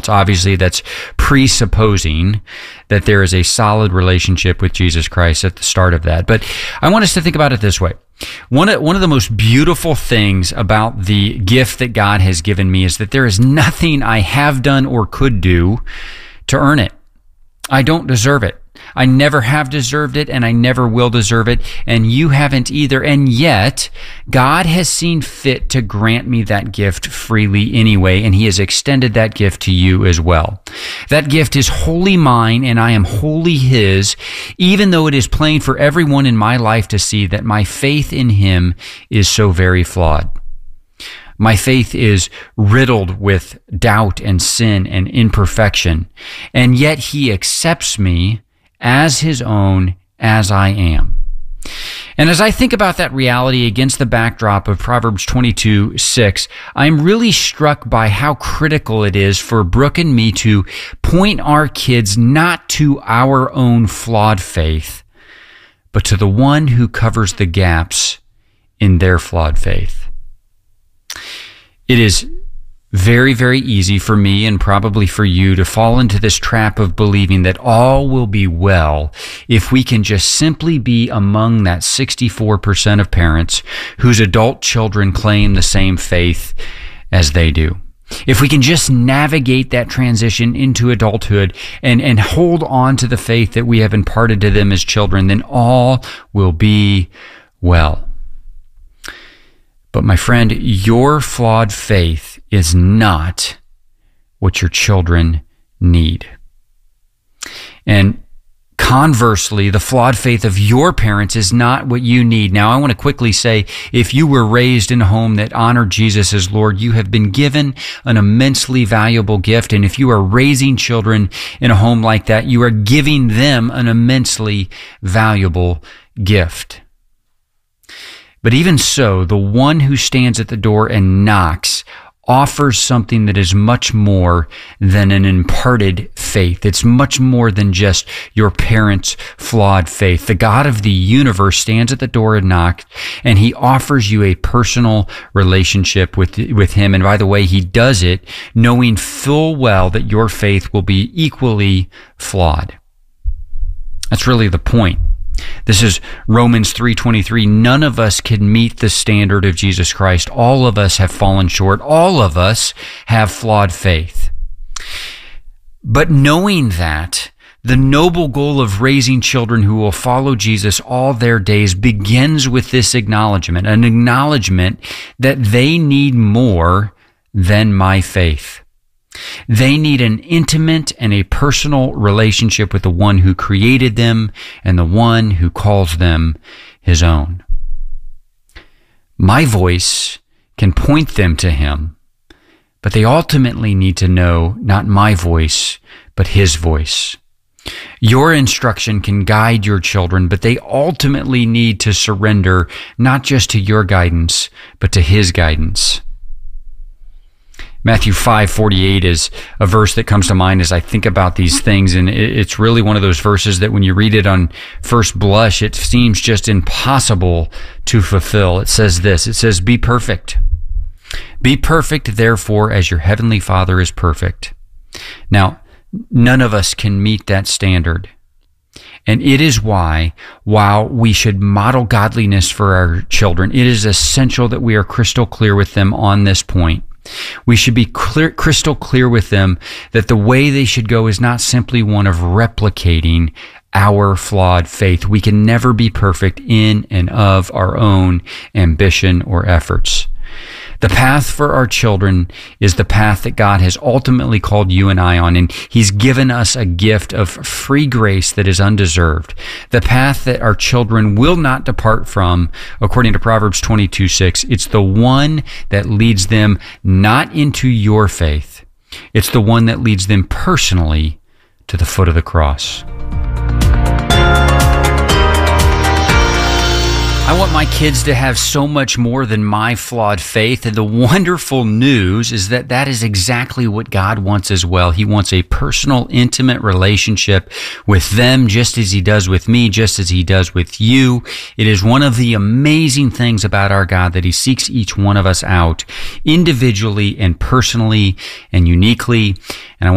parents. Obviously, that's presupposing that there is a solid relationship with Jesus Christ at the start of that. But I want us to think about it this way. One of the most beautiful things about the gift that God has given me is that there is nothing I have done or could do to earn it. I don't deserve it. I never have deserved it, and I never will deserve it, and you haven't either. And yet, God has seen fit to grant me that gift freely anyway, and He has extended that gift to you as well. That gift is wholly mine, and I am wholly His, even though it is plain for everyone in my life to see that my faith in Him is so very flawed. My faith is riddled with doubt and sin and imperfection, and yet He accepts me as His own as I am. And as I think about that reality against the backdrop of Proverbs 22:6, I'm really struck by how critical it is for Brooke and me to point our kids not to our own flawed faith, but to the one who covers the gaps in their flawed faith. It is very, very easy for me and probably for you to fall into this trap of believing that all will be well if we can just simply be among that 64% of parents whose adult children claim the same faith as they do. If we can just navigate that transition into adulthood and hold on to the faith that we have imparted to them as children, then all will be well. But my friend, your flawed faith is not what your children need. And conversely, the flawed faith of your parents is not what you need. Now, I want to quickly say, if you were raised in a home that honored Jesus as Lord, you have been given an immensely valuable gift. And if you are raising children in a home like that, you are giving them an immensely valuable gift. But even so, the one who stands at the door and knocks offers something that is much more than an imparted faith. It's much more than just your parents' flawed faith. The God of the universe stands at the door and knocks, and He offers you a personal relationship with Him. And by the way, He does it knowing full well that your faith will be equally flawed. That's really the point. This is Romans 3:23. None of us can meet the standard of Jesus Christ. All of us have fallen short. All of us have flawed faith. But knowing that, the noble goal of raising children who will follow Jesus all their days begins with this acknowledgement, an acknowledgement that they need more than my faith. They need an intimate and a personal relationship with the one who created them and the one who calls them His own. My voice can point them to Him, but they ultimately need to know not my voice, but His voice. Your instruction can guide your children, but they ultimately need to surrender not just to your guidance, but to His guidance. Matthew 5:48 is a verse that comes to mind as I think about these things, and it's really one of those verses that when you read it on first blush, it seems just impossible to fulfill. It says this, it says, "Be perfect. Be perfect, therefore, as your heavenly Father is perfect." Now, none of us can meet that standard. And it is why, while we should model godliness for our children, it is essential that we are crystal clear with them on this point. We should be crystal clear with them that the way they should go is not simply one of replicating our flawed faith. We can never be perfect in and of our own ambition or efforts. The path for our children is the path that God has ultimately called you and I on, and He's given us a gift of free grace that is undeserved. The path that our children will not depart from, according to Proverbs 22:6, it's the one that leads them not into your faith. It's the one that leads them personally to the foot of the cross. I want my kids to have so much more than my flawed faith, and the wonderful news is that that is exactly what God wants as well. He wants a personal, intimate relationship with them, just as He does with me, just as He does with you. It is one of the amazing things about our God that He seeks each one of us out individually and personally and uniquely. And I